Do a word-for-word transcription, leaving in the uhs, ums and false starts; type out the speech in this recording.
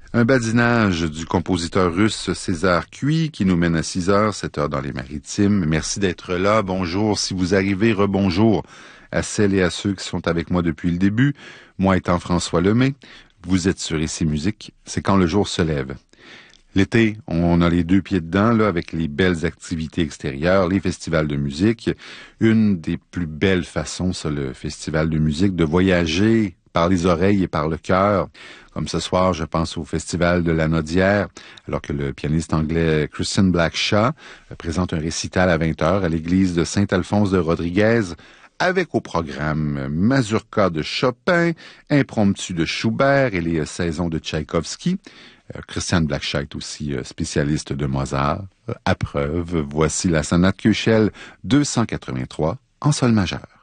Un badinage du compositeur russe César Cui qui nous mène à six heures, sept heures dans les Maritimes. Merci d'être là. Bonjour. Si vous arrivez, rebonjour à celles et à ceux qui sont avec moi depuis le début. Moi étant François Lemay, vous êtes sur Ici Musique. C'est quand le jour se lève. L'été, on a les deux pieds dedans, là, avec les belles activités extérieures, les festivals de musique. Une des plus belles façons, ça, le festival de musique, de voyager par les oreilles et par le cœur. Comme ce soir, je pense au Festival de la Nodière, alors que le pianiste anglais Christian Blackshaw présente un récital à vingt heures à l'église de Saint-Alphonse de Rodriguez, avec au programme Mazurka de Chopin, Impromptu de Schubert et les saisons de Tchaïkovski. Euh, Christian Blackshaw est aussi euh, spécialiste de Mozart. Euh, à preuve, voici la sonate Köchel deux cent quatre-vingt-trois en sol majeur.